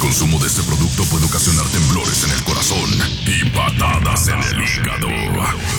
consumo de este producto puede ocasionar temblores en el corazón y patadas en el hígado.